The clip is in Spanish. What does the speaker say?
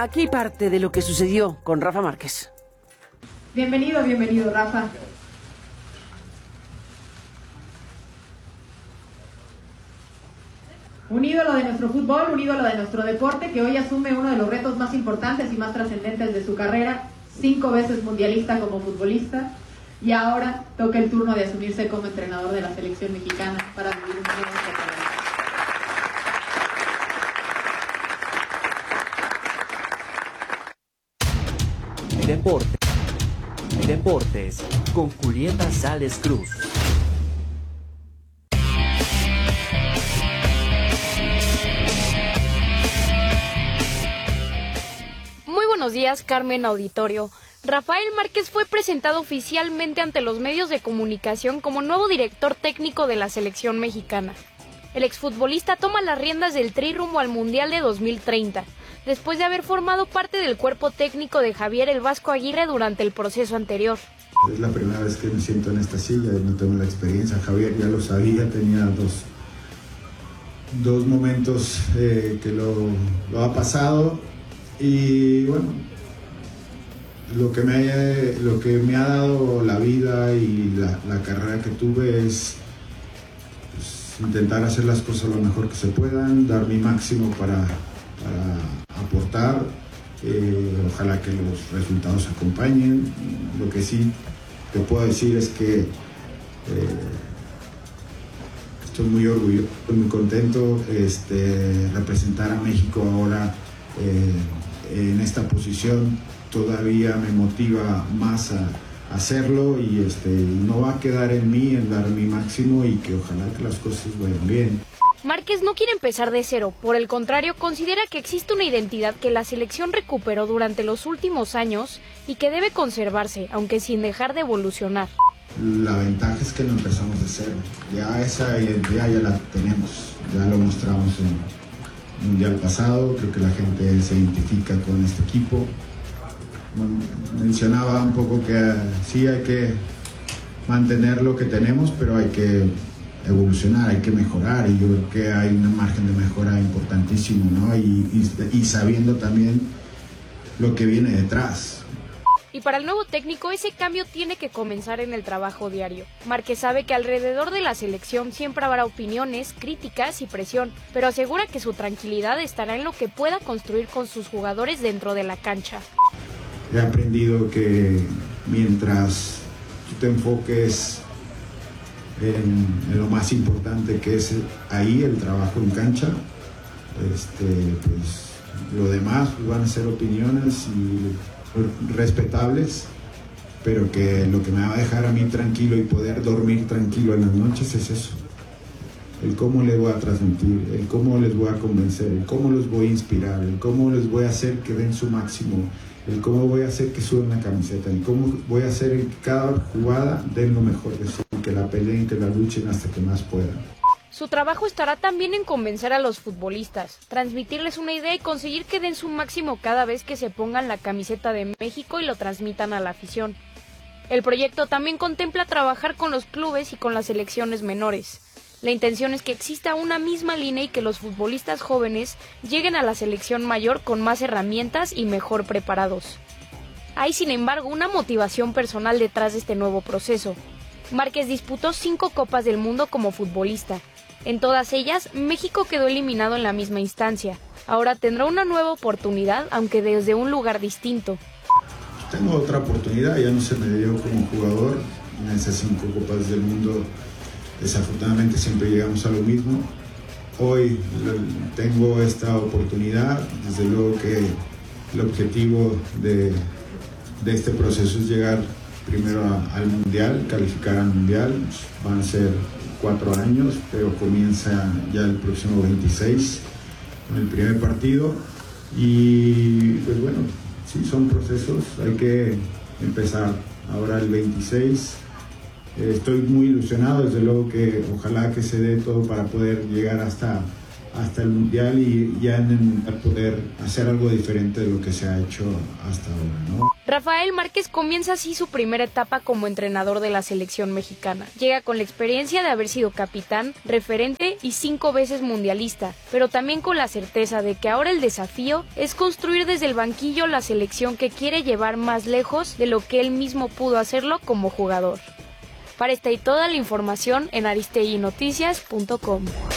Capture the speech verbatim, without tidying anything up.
Aquí parte de lo que sucedió con Rafa Márquez. Bienvenido, bienvenido, Rafa. Un ídolo de nuestro fútbol, un ídolo de nuestro deporte, que hoy asume uno de los retos más importantes y más trascendentes de su carrera, cinco veces mundialista como futbolista, y ahora toca el turno de asumirse como entrenador de la selección mexicana para vivir un nuevo reto. Deporte. Deportes con Julieta Sales Cruz. Muy buenos días, Carmen Auditorio. Rafael Márquez fue presentado oficialmente ante los medios de comunicación como nuevo director técnico de la selección mexicana. El exfutbolista toma las riendas del Tri rumbo al Mundial de dos mil treinta, después de haber formado parte del cuerpo técnico de Javier El Vasco Aguirre durante el proceso anterior. Es la primera vez que me siento en esta silla, no tengo la experiencia. Javier ya lo sabía, tenía dos, dos momentos eh, que lo, lo ha pasado, y bueno, lo que me ha, lo que me ha dado la vida y la, la carrera que tuve es pues, intentar hacer las cosas lo mejor que se puedan, dar mi máximo para, para aportar. Eh, ojalá que los resultados acompañen. Lo que sí te puedo decir es que eh, estoy muy orgulloso, muy contento. Este, representar a México ahora eh, en esta posición todavía me motiva más a, a hacerlo, y este, no va a quedar en mí en dar mi máximo y que ojalá que las cosas vayan bien. Márquez no quiere empezar de cero, por el contrario, considera que existe una identidad que la selección recuperó durante los últimos años y que debe conservarse, aunque sin dejar de evolucionar. La ventaja es que lo empezamos de cero, ya esa identidad ya la tenemos, ya lo mostramos en el Mundial pasado, creo que la gente se identifica con este equipo. Bueno, mencionaba un poco que sí hay que mantener lo que tenemos, pero hay que evolucionar, hay que mejorar, y yo creo que hay un margen de mejora importantísimo, ¿no? Y, y, y sabiendo también lo que viene detrás. Y para el nuevo técnico ese cambio tiene que comenzar en el trabajo diario. Márquez sabe que alrededor de la selección siempre habrá opiniones, críticas y presión, pero asegura que su tranquilidad estará en lo que pueda construir con sus jugadores dentro de la cancha. He aprendido que mientras tú te enfoques En, en lo más importante, que es ahí el trabajo en cancha, este, pues lo demás van a ser opiniones y respetables, pero que lo que me va a dejar a mí tranquilo y poder dormir tranquilo en las noches es eso, el cómo les voy a transmitir, el cómo les voy a convencer, el cómo los voy a inspirar, el cómo les voy a hacer que den su máximo, el cómo voy a hacer que suben la camiseta, el cómo voy a hacer que cada jugada den lo mejor de sí, que la peleen, que la luchen hasta que más puedan. Su trabajo estará también en convencer a los futbolistas, transmitirles una idea y conseguir que den su máximo cada vez que se pongan la camiseta de México y lo transmitan a la afición. El proyecto también contempla trabajar con los clubes y con las selecciones menores. La intención es que exista una misma línea y que los futbolistas jóvenes lleguen a la selección mayor con más herramientas y mejor preparados. Hay, sin embargo, una motivación personal detrás de este nuevo proceso. Márquez disputó cinco Copas del Mundo como futbolista. En todas ellas, México quedó eliminado en la misma instancia. Ahora tendrá una nueva oportunidad, aunque desde un lugar distinto. Tengo otra oportunidad, ya no se me dio como jugador en esas cinco Copas del Mundo. Desafortunadamente siempre llegamos a lo mismo. Hoy tengo esta oportunidad, desde luego que el objetivo de, de este proceso es llegar primero a, al Mundial, calificar al Mundial. Van a ser cuatro años, pero comienza ya el próximo veintiséis con el primer partido. Y pues bueno, sí, son procesos, hay que empezar ahora el veintiséis. Estoy muy ilusionado, desde luego que ojalá que se dé todo para poder llegar hasta, hasta el Mundial y ya en el Mundial poder hacer algo diferente de lo que se ha hecho hasta ahora, ¿no? Rafael Márquez comienza así su primera etapa como entrenador de la selección mexicana. Llega con la experiencia de haber sido capitán, referente y cinco veces mundialista, pero también con la certeza de que ahora el desafío es construir desde el banquillo la selección que quiere llevar más lejos de lo que él mismo pudo hacerlo como jugador. Para esta y toda la información en aristegui noticias punto com.